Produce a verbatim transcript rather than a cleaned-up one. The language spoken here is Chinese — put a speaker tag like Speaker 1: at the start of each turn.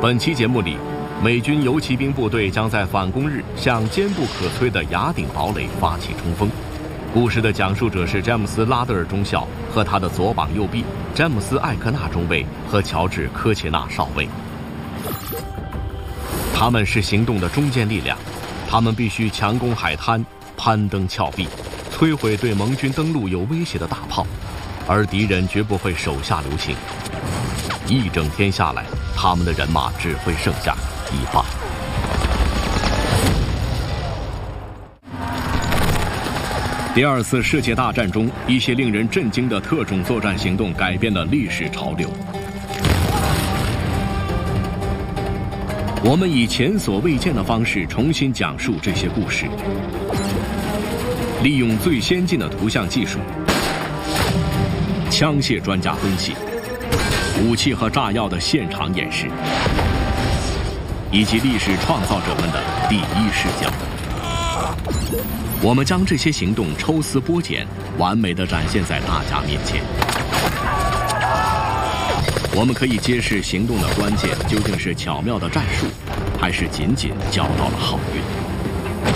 Speaker 1: 本期节目里，美军游骑兵部队将在反攻日向坚不可摧的雅典堡垒发起冲锋。故事的讲述者是詹姆斯·拉德尔中校和他的左膀右臂詹姆斯·艾克纳中尉和乔治·科切纳少尉。他们是行动的中坚力量，他们必须强攻海滩，攀登峭壁，摧毁对盟军登陆有威胁的大炮，而敌人绝不会手下留情。一整天下来，他们的人马只会剩下一半。第二次世界大战中，一些令人震惊的特种作战行动改变了历史潮流。我们以前所未见的方式重新讲述这些故事，利用最先进的图像技术、枪械专家分析、武器和炸药的现场演示，以及历史创造者们的第一视角。我们将这些行动抽丝剥茧，完美地展现在大家面前。我们可以揭示行动的关键究竟是巧妙的战术，还是仅仅交到了好运。